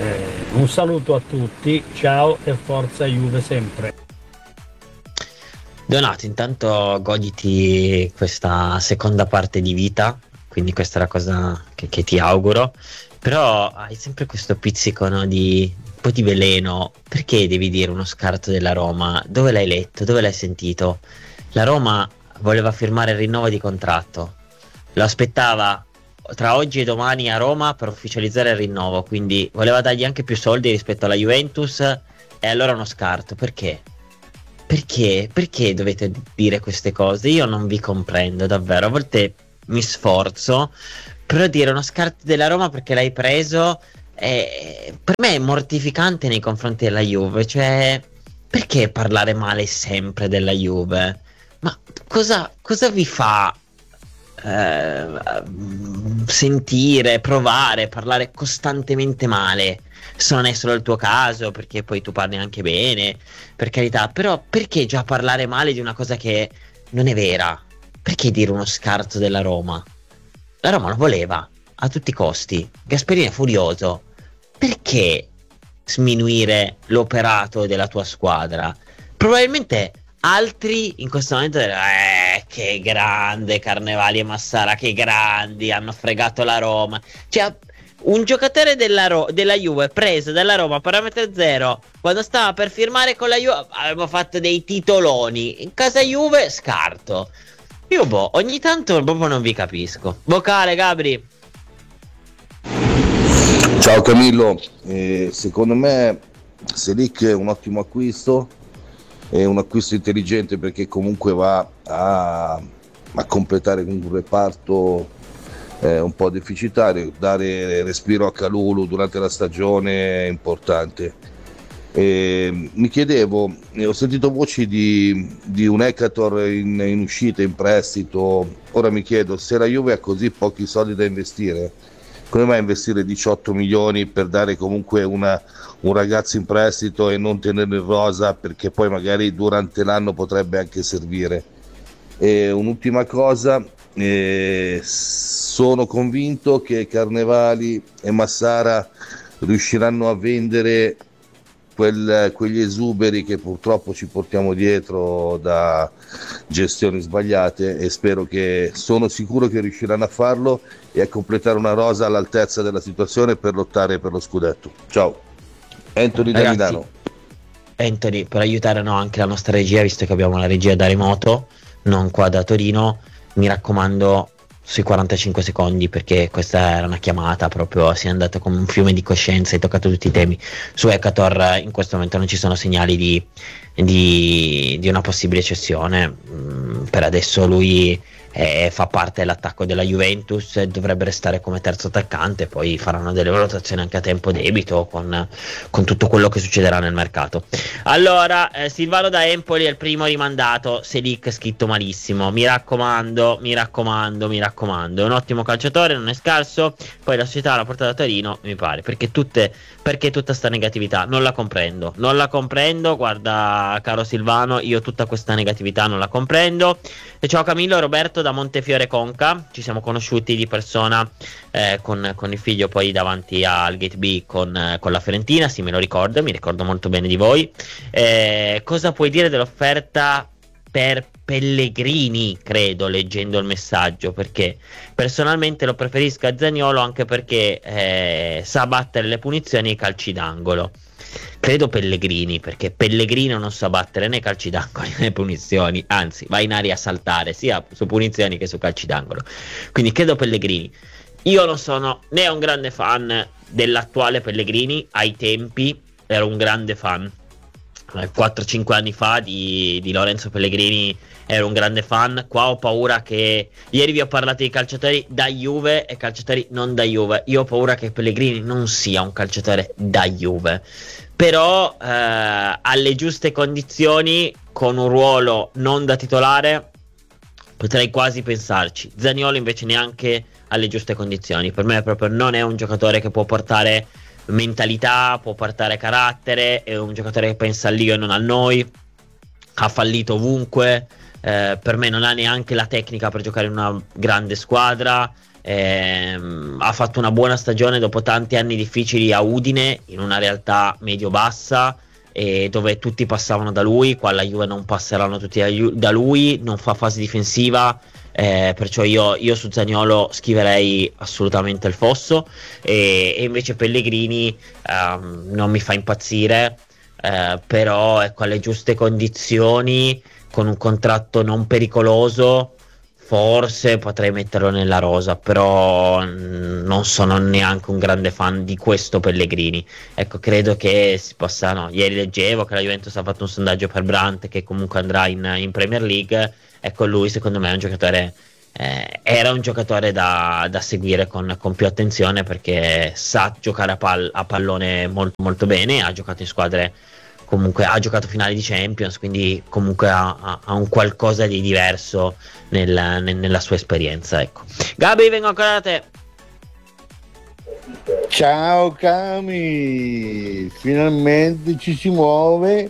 Un saluto a tutti, ciao e forza Juve sempre. Donato, intanto goditi questa seconda parte di vita, quindi questa è la cosa che ti auguro, però hai sempre questo pizzico, no, di un po' di veleno. Perché devi dire uno scarto della Roma? Dove l'hai letto? Dove l'hai sentito? La Roma voleva firmare il rinnovo di contratto, lo aspettava tra oggi e domani a Roma per ufficializzare il rinnovo, quindi voleva dargli anche più soldi rispetto alla Juventus, e allora uno scarto. Perché? Perché dovete dire queste cose? Io non vi comprendo davvero. A volte mi sforzo, però dire uno scarto della Roma perché l'hai preso per me è mortificante nei confronti della Juve. Cioè, perché parlare male sempre della Juve? Ma cosa vi fa sentire, provare, parlare costantemente male? Se non è solo il tuo caso, perché poi tu parli anche bene, per carità, però perché già parlare male di una cosa che non è vera? Perché dire uno scarto della Roma? La Roma lo voleva a tutti i costi, Gasperini è furioso. Perché sminuire l'operato della tua squadra? Probabilmente altri in questo momento che grande Carnevali e Massara, che grandi, hanno fregato la Roma. Cioè, un giocatore della Juve preso dalla Roma a parametro zero, quando stava per firmare con la Juve avevo fatto dei titoloni, in casa Juve scarto. Io ogni tanto proprio non vi capisco. Vocale, Gabri. Ciao Camillo, secondo me Selic è un ottimo acquisto, è un acquisto intelligente perché comunque va a completare un reparto un po' deficitario, dare respiro a Kalulu durante la stagione è importante. Mi chiedevo, ho sentito voci di un Ekator in uscita, in prestito. Ora mi chiedo, se la Juve ha così pochi soldi da investire, come mai investire 18 milioni per dare comunque un ragazzo in prestito e non tenerlo in rosa, perché poi magari durante l'anno potrebbe anche servire? E un'ultima cosa, sono convinto che Carnevali e Massara riusciranno a vendere quegli esuberi che purtroppo ci portiamo dietro da gestioni sbagliate, e sono sicuro che riusciranno a farlo e a completare una rosa all'altezza della situazione per lottare per lo scudetto. Ciao, Anthony da Milano. Anthony, per aiutare anche la nostra regia, visto che abbiamo la regia da remoto, non qua da Torino, mi raccomando, sui 45 secondi, perché questa era una chiamata proprio, si è andato come un fiume di coscienza, hai toccato tutti i temi. Su Ekator in questo momento non ci sono segnali di una possibile cessione. Per adesso lui fa parte dell'attacco della Juventus e dovrebbe restare come terzo attaccante, poi faranno delle valutazioni anche a tempo debito con tutto quello che succederà nel mercato. Allora, Silvano da Empoli è il primo rimandato, Selic scritto malissimo, mi raccomando, è un ottimo calciatore, non è scarso, poi la società l'ha portato a Torino, mi pare, perché tutta sta negatività, non la comprendo, guarda caro Silvano, io tutta questa negatività non la comprendo. E ciao Camillo, Roberto da Montefiore Conca, ci siamo conosciuti di persona con il figlio poi davanti al Gate B con la Fiorentina, sì, mi ricordo molto bene di voi. Cosa puoi dire dell'offerta per Pellegrini, credo, leggendo il messaggio, perché personalmente lo preferisco a Zaniolo, anche perché sa battere le punizioni e i calci d'angolo. Credo Pellegrini, perché Pellegrino non sa battere né calci d'angolo né punizioni, anzi va in aria a saltare sia su punizioni che su calci d'angolo, quindi credo Pellegrini. Io non sono né un grande fan dell'attuale Pellegrini, ai tempi ero un grande fan, 4-5 anni fa di Lorenzo Pellegrini ero un grande fan. Qua ho paura che, ieri vi ho parlato di calciatori da Juve e calciatori non da Juve, io ho paura che Pellegrini non sia un calciatore da Juve, però alle giuste condizioni, con un ruolo non da titolare, potrei quasi pensarci. Zaniolo invece neanche alle giuste condizioni, per me proprio non è un giocatore che può portare mentalità, può portare carattere, è un giocatore che pensa all'io e non al noi, ha fallito ovunque, per me non ha neanche la tecnica per giocare in una grande squadra, ha fatto una buona stagione dopo tanti anni difficili a Udine, in una realtà medio-bassa, e dove tutti passavano da lui. Qua la Juve non passeranno tutti da lui, non fa fase difensiva, perciò io su Zaniolo scriverei assolutamente il fosso, e invece Pellegrini non mi fa impazzire, però ecco, alle giuste condizioni, con un contratto non pericoloso, forse potrei metterlo nella rosa, però non sono neanche un grande fan di questo Pellegrini. Ecco, credo che si possa, no, ieri leggevo che la Juventus ha fatto un sondaggio per Brandt, che comunque andrà in Premier League. Ecco, lui secondo me è un giocatore, era un giocatore da seguire con più attenzione, perché sa giocare a pallone molto molto bene, ha giocato in squadre, comunque ha giocato finali di Champions, quindi comunque ha un qualcosa di diverso nella sua esperienza, ecco. Gabi, vengo ancora da te. Ciao Cami, finalmente ci si muove,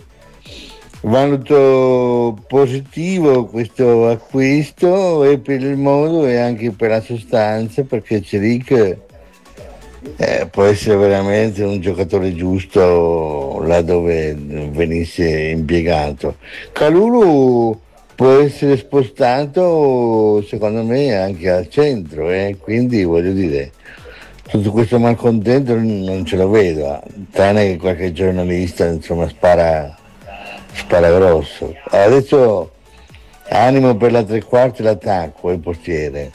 valuto positivo questo acquisto, e per il modo e anche per la sostanza, perché Celic può essere veramente un giocatore giusto là dove venisse impiegato. Kalulu può essere spostato secondo me anche al centro, quindi voglio dire, tutto questo malcontento non ce lo vedo, tranne che qualche giornalista insomma spara grosso. Adesso animo per la tre quarti, l'attacco e il portiere.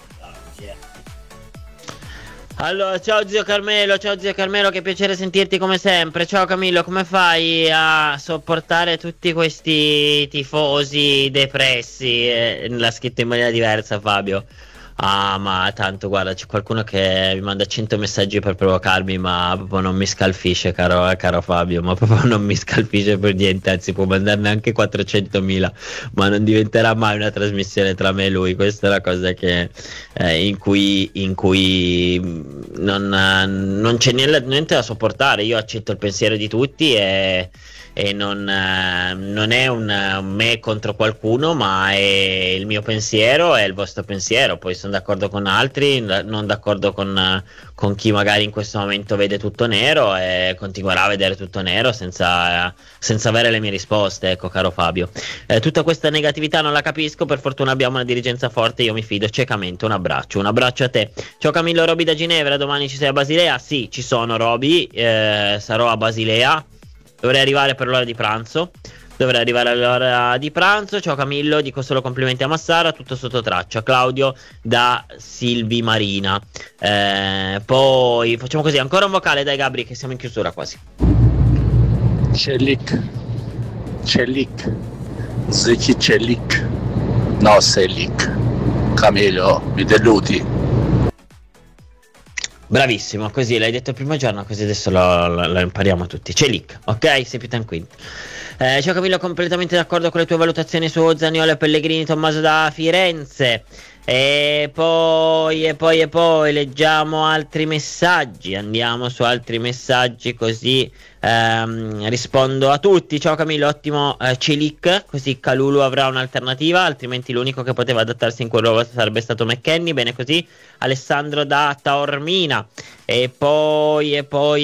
Allora, ciao zio Carmelo, che piacere sentirti come sempre. Ciao Camillo, come fai a sopportare tutti questi tifosi depressi? L'ha scritto in maniera diversa Fabio. Ah, ma tanto, guarda, c'è qualcuno che mi manda 100 messaggi per provocarmi, ma proprio non mi scalfisce, caro Fabio, ma proprio non mi scalfisce per niente, anzi può mandarne anche 400.000, ma non diventerà mai una trasmissione tra me e lui. Questa è la cosa che in cui non c'è niente da sopportare. Io accetto il pensiero di tutti, e non è un me contro qualcuno, ma è il mio pensiero e il vostro pensiero. Poi sono d'accordo con altri, non d'accordo con chi magari in questo momento vede tutto nero e continuerà a vedere tutto nero senza avere le mie risposte, ecco, caro Fabio. Tutta questa negatività non la capisco, per fortuna abbiamo una dirigenza forte, io mi fido ciecamente. Un abbraccio a te. Ciao Camillo, Roby da Ginevra, domani ci sei a Basilea? Sì, ci sono Roby, sarò a Basilea. Dovrei arrivare per l'ora di pranzo. Ciao Camillo, dico solo complimenti a Massara, tutto sotto traccia. Claudio da Silvi Marina. Poi facciamo così, ancora un vocale, dai Gabri, che siamo in chiusura quasi. Celik, Zeki Celik, no Selik. Camillo, mi deludi. Bravissimo, così l'hai detto il primo giorno, così adesso lo impariamo tutti. Celik, ok? Sei più tranquillo. Ciao Camillo, completamente d'accordo con le tue valutazioni su Zaniolo e Pellegrini. Tommaso da Firenze. E poi leggiamo altri messaggi. Andiamo su altri messaggi, così rispondo a tutti. Ciao Camillo, ottimo Celik, così Kalulu avrà un'alternativa, altrimenti l'unico che poteva adattarsi in quel ruolo sarebbe stato McKennie. Bene così. Alessandro da Taormina. E poi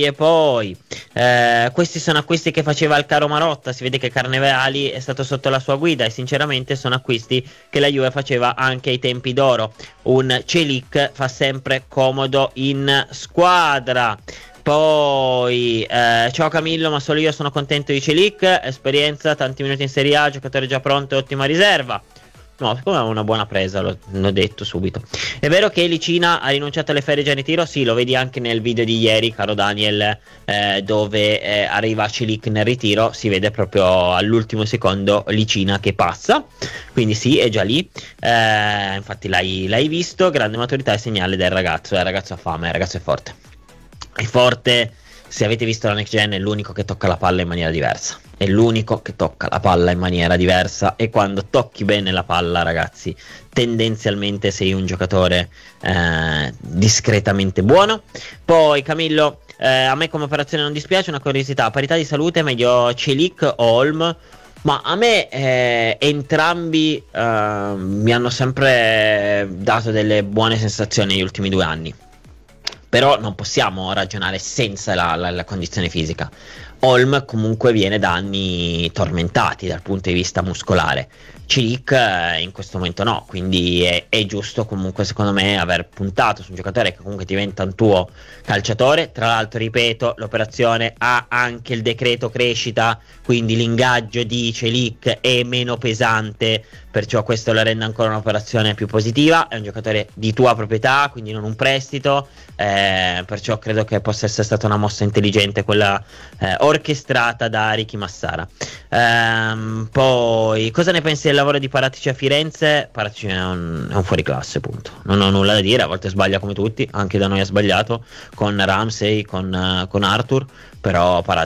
questi sono acquisti che faceva il caro Marotta. Si vede che Carnevali è stato sotto la sua guida, e sinceramente sono acquisti che la Juve faceva anche ai tempi d'oro. Un Celik fa sempre comodo in squadra. Poi ciao Camillo, ma solo io sono contento di Celik, esperienza, tanti minuti in Serie A, giocatore già pronto e ottima riserva. No, secondo me è una buona presa, l'ho detto subito. È vero che Licina ha rinunciato alle ferie già in ritiro? Sì, lo vedi anche nel video di ieri, caro Daniel, dove arriva Celik nel ritiro, si vede proprio all'ultimo secondo Licina che passa, quindi sì, è già lì. Infatti l'hai visto, grande maturità e segnale del ragazzo. Il ragazzo ha fame, il ragazzo è forte. È forte, se avete visto la Next Gen, è l'unico che tocca la palla in maniera diversa. È l'unico che tocca la palla in maniera diversa, e quando tocchi bene la palla, ragazzi, tendenzialmente sei un giocatore discretamente buono. Poi Camillo, a me come operazione non dispiace, una curiosità, a parità di salute meglio Celik o Holm? Ma a me entrambi mi hanno sempre dato delle buone sensazioni negli ultimi 2 anni. però non possiamo ragionare senza la condizione fisica. Holm comunque viene da anni tormentati dal punto di vista muscolare, Cilic in questo momento no, quindi è giusto comunque secondo me aver puntato su un giocatore che comunque diventa un tuo calciatore. Tra l'altro, ripeto, l'operazione ha anche il decreto crescita, quindi l'ingaggio di Cilic è meno pesante, perciò questo la rende ancora un'operazione più positiva. È un giocatore di tua proprietà, quindi non un prestito, perciò credo che possa essere stata una mossa intelligente quella orchestrata da Ricky Massara. Poi cosa ne pensi del lavoro di Paratici a Firenze? Paratici è un fuoriclasse, punto, non ho nulla da dire. A volte sbaglia come tutti, anche da noi ha sbagliato con Ramsey, con Arthur, però